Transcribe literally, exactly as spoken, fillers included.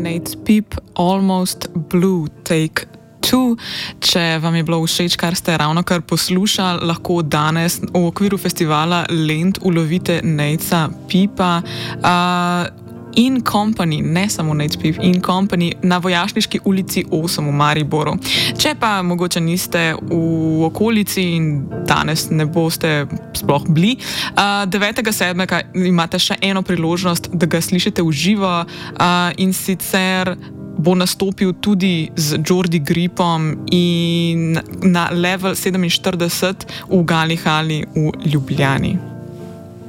Nate Peep, Almost Blue, Take Two. Če vam je bilo všeč, kar ste ravno kar poslušali, lahko danes v okviru festivala Lent ulovite Natesa Peepa. Uh, In Company, ne samo Nate Peep, In Company na Vojašniški ulici osem v Mariboru. Če pa mogoče niste v okolici in danes ne boste sploh bili, uh, devetega sedmega imate še eno priložnost, da ga slišite v živo uh, in sicer bo nastopil tudi z Jordi Gripom in na Level sedeminštirideset v Gali Hali v Ljubljani.